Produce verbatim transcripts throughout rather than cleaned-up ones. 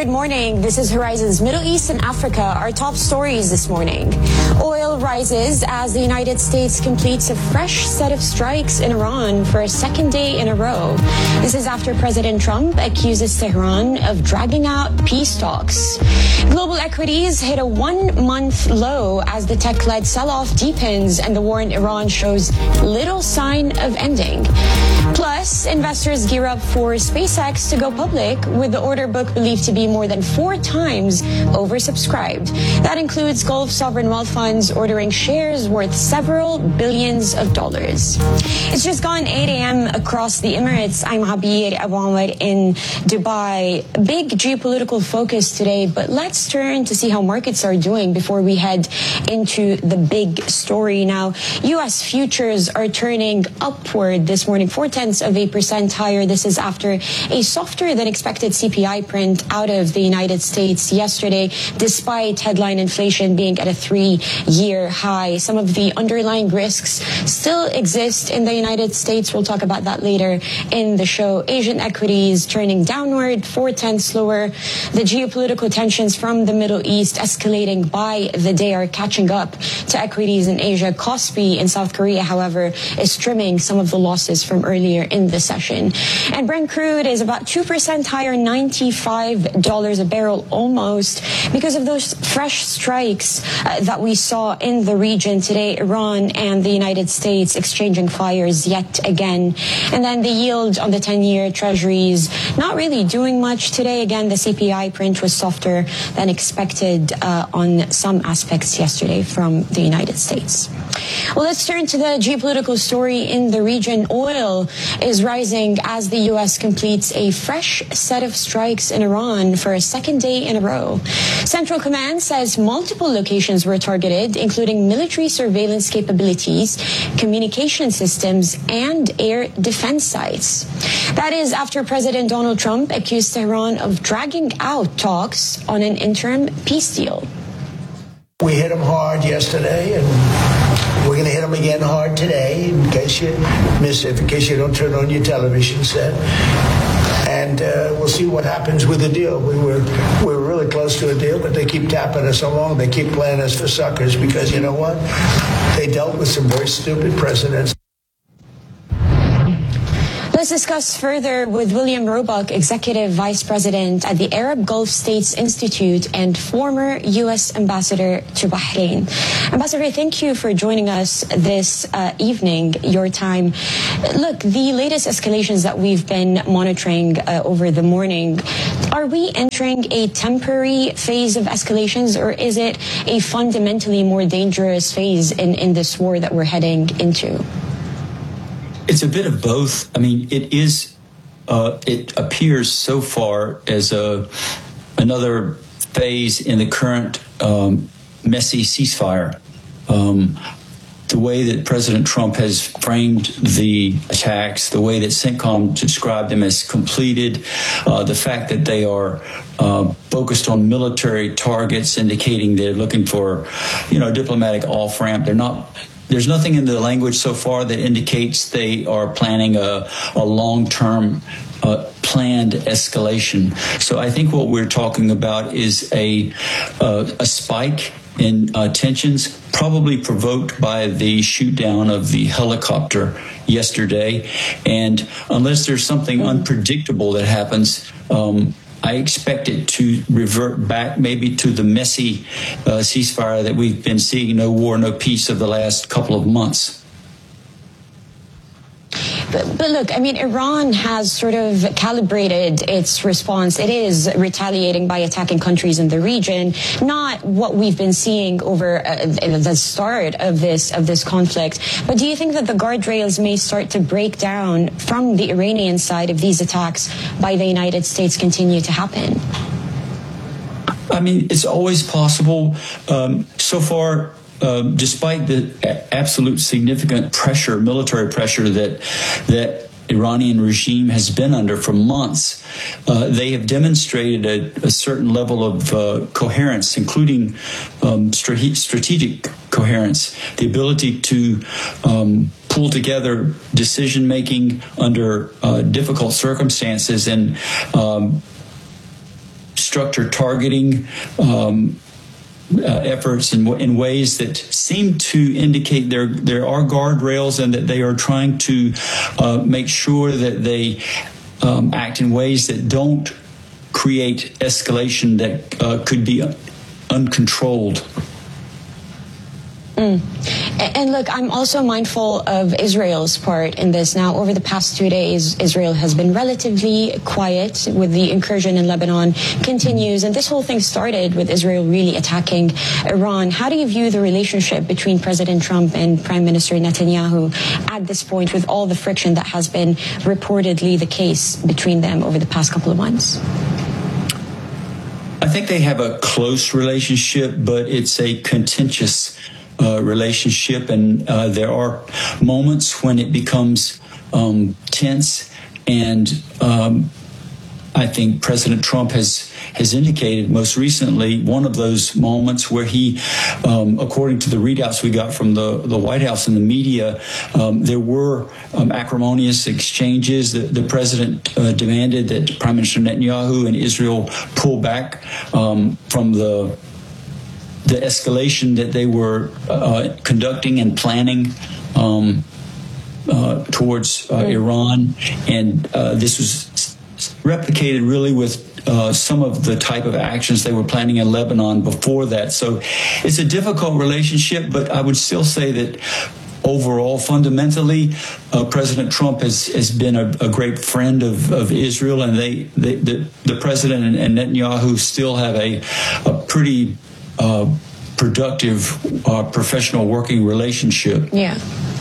Good morning. This is Horizon's Middle East and Africa. Our top stories this morning. Oil rises as the United States completes a fresh set of strikes in Iran for a second day in a row. This is after President Trump accuses Tehran of dragging out peace talks. Global equities hit a one-month low as the tech-led sell-off deepens and the war in Iran shows little sign of ending. Plus, investors gear up for SpaceX to go public with the order book believed to be more than four times oversubscribed. That includes Gulf sovereign wealth funds ordering shares worth several billions of dollars. It's just gone eight a.m. across the Emirates. I'm Habir Abu Amr in Dubai. Big geopolitical focus today, but let's turn to see how markets are doing before we head into the big story. Now, U S futures are turning upward this morning, four tenths of a percent higher. This is after a softer than expected C P I print out of the United States yesterday, despite headline inflation being at a three-year high. Some of the underlying risks still exist in the United States. We'll talk about that later in the show. Asian equities turning downward, four tenths lower. The geopolitical tensions from the Middle East escalating by the day are catching up to equities in Asia. Kospi in South Korea, however, is trimming some of the losses from earlier in the session. And Brent crude is about two percent higher, ninety-five dollars a barrel almost, because of those fresh strikes uh, that we saw in the region today. Iran and the United States exchanging fires yet again. And then the yield on the ten-year treasuries not really doing much today. Again, the C P I print was softer than expected uh, on some aspects yesterday from the United States. Well, let's turn to the geopolitical story in the region. Oil is rising as the U S completes a fresh set of strikes in Iran for a second day in a row. Central Command says multiple locations were targeted, including military surveillance capabilities, communication systems, and air defense sites. That is after President Donald Trump accused Tehran of dragging out talks on an interim peace deal. We hit them hard yesterday, and we're going to hit them again hard today, in case you miss it, in case you don't turn on your television set. And uh, we'll see what happens with the deal. We were we were really close to a deal, but they keep tapping us along. They keep playing us for suckers because, you know what? They dealt with some very stupid precedents. Let's discuss further with William Roebuck, Executive Vice President at the Arab Gulf States Institute and former U S Ambassador to Bahrain. Ambassador, thank you for joining us this uh, evening, your time. Look, the latest escalations that we've been monitoring uh, over the morning, are we entering a temporary phase of escalations, or is it a fundamentally more dangerous phase in, in this war that we're heading into? It's a bit of both. I mean, it is, uh, it appears so far as a, another phase in the current um, messy ceasefire. Um, the way that President Trump has framed the attacks, the way that CENTCOM described them as completed, uh, the fact that they are uh, focused on military targets, indicating they're looking for, you know, diplomatic off-ramp. They're not... There's nothing in the language so far that indicates they are planning a, a long-term uh, planned escalation. So I think what we're talking about is a, uh, a spike in uh, tensions, probably provoked by the shoot down of the helicopter yesterday. And unless there's something unpredictable that happens, um, I expect it to revert back maybe to the messy uh, ceasefire that we've been seeing, no war, no peace, of the last couple of months. But, but look, I mean, Iran has sort of calibrated its response. It is retaliating by attacking countries in the region, not what we've been seeing over uh, the start of this of this conflict. But do you think that the guardrails may start to break down from the Iranian side if these attacks by the United States continue to happen? I mean, it's always possible. Um, so far, Uh, despite the absolute significant pressure, military pressure that that Iranian regime has been under for months, uh, they have demonstrated a, a certain level of uh, coherence, including um, strate- strategic coherence, the ability to um, pull together decision making under uh, difficult circumstances and um, structure targeting um, uh, efforts in, in ways that seem to indicate there there are guardrails and that they are trying to uh, make sure that they um, act in ways that don't create escalation that uh, could be uncontrolled. Mm. And look, I'm also mindful of Israel's part in this. Now, over the past two days, Israel has been relatively quiet with the incursion in Lebanon continues. And this whole thing started with Israel really attacking Iran. How do you view the relationship between President Trump and Prime Minister Netanyahu at this point, with all the friction that has been reportedly the case between them over the past couple of months? I think they have a close relationship, but it's a contentious uh, relationship, and uh, there are moments when it becomes um, tense. And um, I think President Trump has has indicated most recently one of those moments where he, um, according to the readouts we got from the, the White House and the media, um, there were um, acrimonious exchanges. The, the president uh, demanded that Prime Minister Netanyahu and Israel pull back um, from the the escalation that they were uh, conducting and planning um, uh, towards uh, Iran. And uh, this was replicated really with Uh, some of the type of actions they were planning in Lebanon before that. So it's a difficult relationship, but I would still say that overall, fundamentally, uh, President Trump has, has been a, a great friend of, of Israel, and they, they the, the president and, and Netanyahu still have a, a pretty uh, productive uh, professional working relationship. Yeah.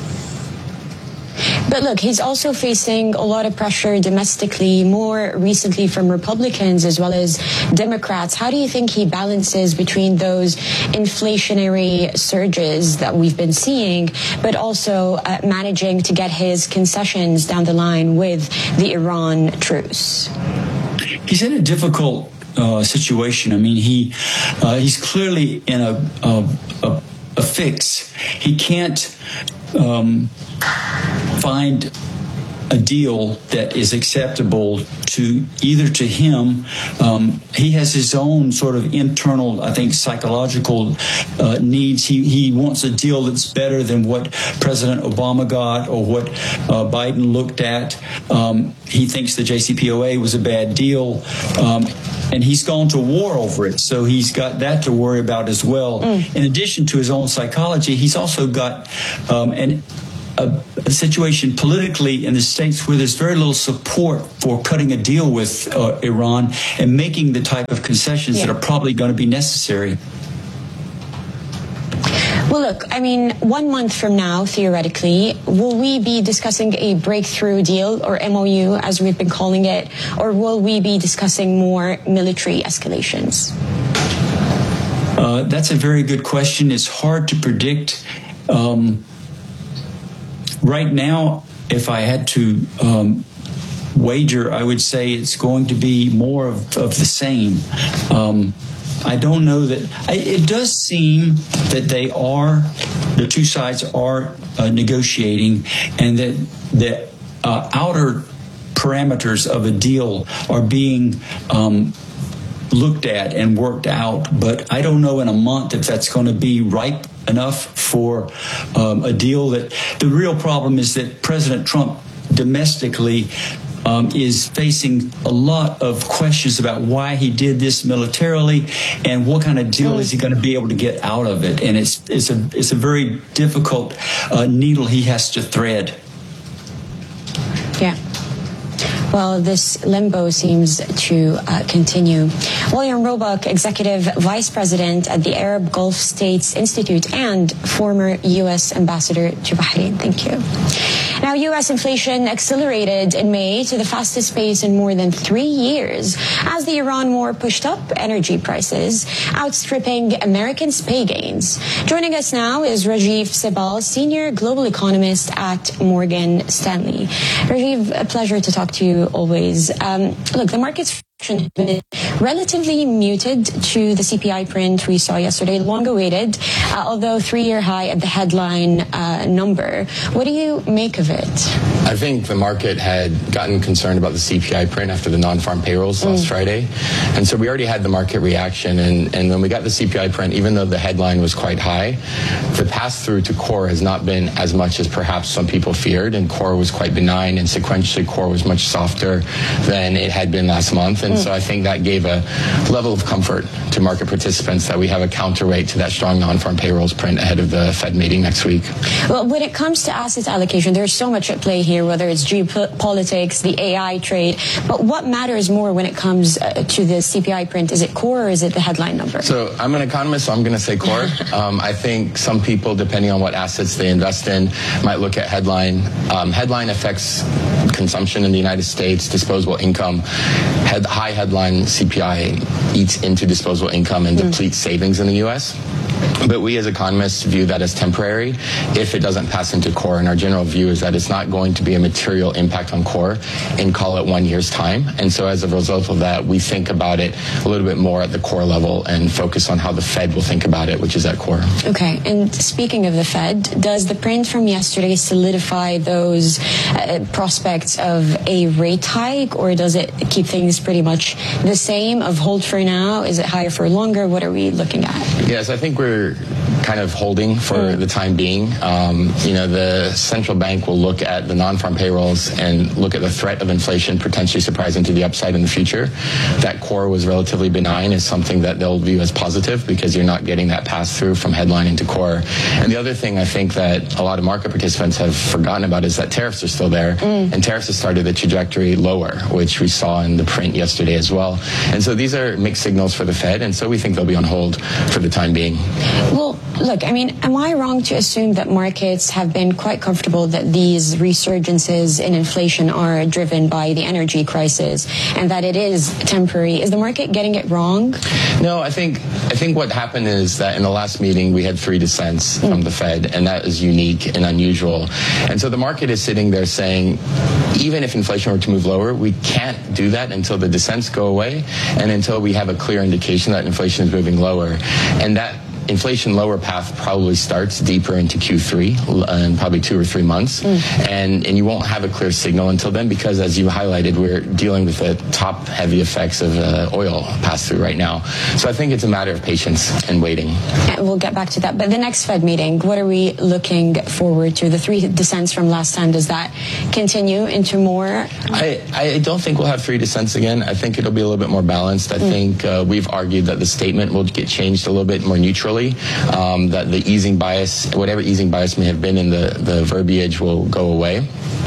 But look, he's also facing a lot of pressure domestically, more recently from Republicans as well as Democrats. How do you think he balances between those inflationary surges that we've been seeing, but also uh, managing to get his concessions down the line with the Iran truce? He's in a difficult uh, situation. I mean, he uh, he's clearly in a, a, a, a fix. He can't Um, find a deal that is acceptable to either to him. Um, he has his own sort of internal, I think, psychological uh, needs. He, he wants a deal that's better than what President Obama got or what uh, Biden looked at. Um, he thinks the J C P O A was a bad deal. Um, and he's gone to war over it. So he's got that to worry about as well. Mm. In addition to his own psychology, he's also got um, an A, a situation politically in the States where there's very little support for cutting a deal with uh, Iran and making the type of concessions yeah. that are probably going to be necessary. Well, look, I mean, one month from now, theoretically, will we be discussing a breakthrough deal, or M O U, as we've been calling it, or will we be discussing more military escalations? Uh, that's a very good question. It's hard to predict. Um, Right now, if I had to um, wager, I would say it's going to be more of, of the same. Um, I don't know that I, it does seem that they are, the two sides are uh, negotiating, and that the uh, outer parameters of a deal are being um, looked at and worked out. But I don't know in a month if that's going to be ripe enough for um, a deal. That the real problem is that President Trump domestically um, is facing a lot of questions about why he did this militarily and what kind of deal is he going to be able to get out of it. And it's it's a it's a very difficult uh, needle he has to thread. Yeah. Well, this limbo seems to uh, continue. William Roebuck, Executive Vice President at the Arab Gulf States Institute and former U S Ambassador to Bahrain. Thank you. Now, U S inflation accelerated in May to the fastest pace in more than three years as the Iran war pushed up energy prices, outstripping Americans' pay gains. Joining us now is Rajiv Sibal, Senior Global Economist at Morgan Stanley. Rajiv, a pleasure to talk to you always. Um, look, the market's has been relatively muted to the C P I print we saw yesterday, long awaited, uh, although three-year high at the headline uh, number. What do you make of it? I think the market had gotten concerned about the C P I print after the non-farm payrolls last mm. Friday. And so we already had the market reaction. And, and when we got the C P I print, even though the headline was quite high, the pass-through to core has not been as much as perhaps some people feared. And core was quite benign. And sequentially, core was much softer than it had been last month. And mm. so I think that gave a level of comfort to market participants that we have a counterweight to that strong non-farm payrolls print ahead of the Fed meeting next week. Well, when it comes to asset allocation, there's so much at play here, whether it's geopolitics, the A I trade. But what matters more when it comes uh, to the C P I print? Is it core or is it the headline number? So I'm an economist, so I'm going to say core. um, I think some people, depending on what assets they invest in, might look at headline. Um, headline affects consumption in the United States, disposable income. Head, high headline C P I eats into disposable income and mm. depletes savings in the U S But we as economists view that as temporary if it doesn't pass into core. And our general view is that it's not going to be a material impact on core in, call it, one year's time. And so as a result of that, we think about it a little bit more at the core level and focus on how the Fed will think about it, which is at core. Okay. And speaking of the Fed, does the print from yesterday solidify those uh, prospects of a rate hike, or does it keep things pretty much the same of hold for now? Is it higher for longer? What are we looking at? Yes, I think we're kind of holding for mm. the time being. Um, you know, the central bank will look at the non-farm payrolls and look at the threat of inflation potentially surprising to the upside in the future. That core was relatively benign is something that they'll view as positive because you're not getting that pass-through from headline into core. And the other thing I think that a lot of market participants have forgotten about is that tariffs are still there. Mm. And tariffs have started the trajectory lower, which we saw in the print yesterday as well. And so these are mixed signals for the Fed. And so we think they'll be on hold for the time being. Well, look, I mean, am I wrong to assume that markets have been quite comfortable that these resurgences in inflation are driven by the energy crisis and that it is temporary? Is the market getting it wrong? No, I think I think what happened is that in the last meeting we had three dissents mm. from the Fed, and that is unique and unusual. And so the market is sitting there saying, even if inflation were to move lower, we can't do that until the dissents go away and until we have a clear indication that inflation is moving lower. And that inflation lower path probably starts deeper into Q three in probably two or three months. Mm. And, and you won't have a clear signal until then because, as you highlighted, we're dealing with the top-heavy effects of uh, oil pass-through right now. So I think it's a matter of patience and waiting. And we'll get back to that. But the next Fed meeting, what are we looking forward to? The three dissents from last time, does that continue into more? I, I don't think we'll have three dissents again. I think it'll be a little bit more balanced. I mm. think uh, we've argued that the statement will get changed a little bit more neutrally. Um, that the easing bias, whatever easing bias may have been in the, the verbiage, will go away.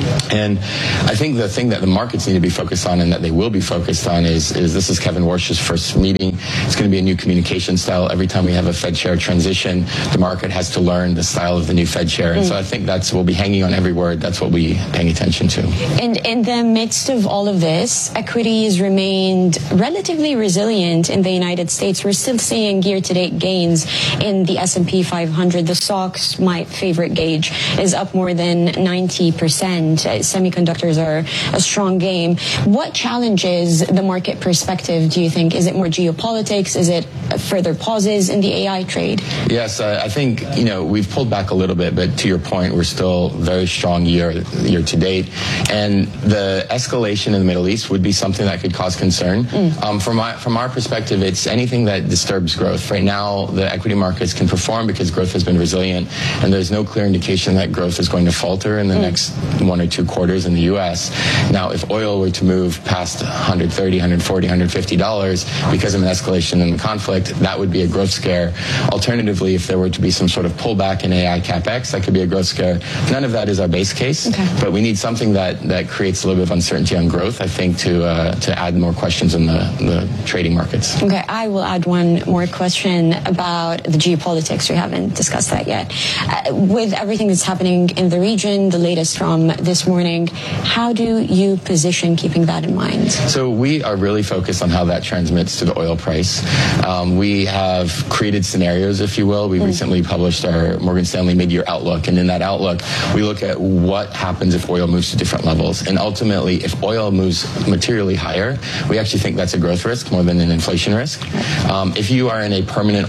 And I think the thing that the markets need to be focused on and that they will be focused on is, is this is Kevin Warsh's first meeting. It's going to be a new communication style. Every time we have a Fed chair transition, the market has to learn the style of the new Fed chair. And mm. so I think that's, we'll be hanging on every word. That's what we're paying attention to. And in the midst of all of this, equities remained relatively resilient in the United States. We're still seeing year-to-date gains in the S and P five hundred. The S O X, my favorite gauge, is up more than ninety percent. Semiconductors are a strong game. What challenges the market perspective, do you think? Is it more geopolitics? Is it further pauses in the A I trade? Yes, uh, I think, you know, we've pulled back a little bit, but to your point, we're still very strong year, year to date. And the escalation in the Middle East would be something that could cause concern. Mm. Um, from, my, from our perspective, it's anything that disturbs growth. Right now, the equity markets can perform because growth has been resilient, and there's no clear indication that growth is going to falter in the mm. next one or two quarters in the U S. Now, if oil were to move past one thirty, one forty, one fifty dollars because of an escalation in the conflict, that would be a growth scare. Alternatively, if there were to be some sort of pullback in A I capex, that could be a growth scare. None of that is our base case, okay. but we need something that, that creates a little bit of uncertainty on growth, I think, to uh, to add more questions in the, the trading markets. Okay, I will add one more question about the geopolitics. We haven't discussed that yet. Uh, with everything that's happening in the region, the latest from this morning, how do you position keeping that in mind? So we are really focused on how that transmits to the oil price. Um, we have created scenarios, if you will. We mm. recently published our Morgan Stanley mid-year outlook, and in that outlook, we look at what happens if oil moves to different levels. And ultimately, if oil moves materially higher, we actually think that's a growth risk more than an inflation risk. Um, if you are in a permanent oil premium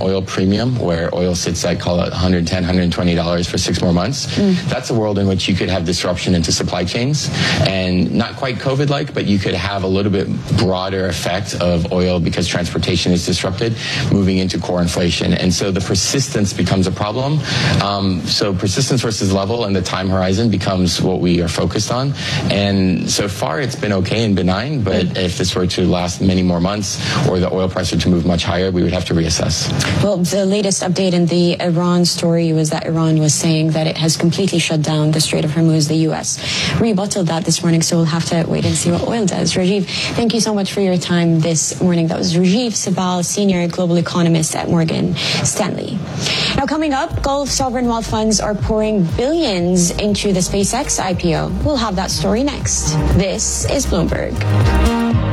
premium, where oil sits at, call it one hundred ten, one hundred twenty dollars for six more months. Mm. That's a world in which you could have disruption into supply chains, and not quite COVID-like, but you could have a little bit broader effect of oil because transportation is disrupted, moving into core inflation. And so the persistence becomes a problem. Um, so persistence versus level and the time horizon becomes what we are focused on. And so far it's been okay and benign, but if this were to last many more months or the oil price were to move much higher, we would have to reassess. Well, the latest update in the Iran story was that Iran was saying that it has completely shut down the Strait of Hormuz. The U S rebutted that this morning, so we'll have to wait and see what oil does. Rajiv, thank you so much for your time this morning. That was Rajiv Sabal, Senior Global Economist at Morgan Stanley. Now, coming up, Gulf sovereign wealth funds are pouring billions into the SpaceX I P O. We'll have that story next. This is Bloomberg.